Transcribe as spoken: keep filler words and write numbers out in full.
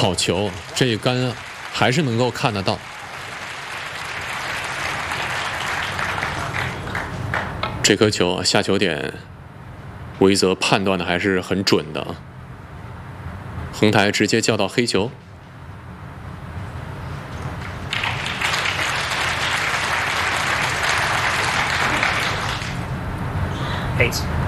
好球，这一杆还是能够看得到。这颗球下球点，维泽判断的还是很准的。横台直接叫到黑球。 Eight.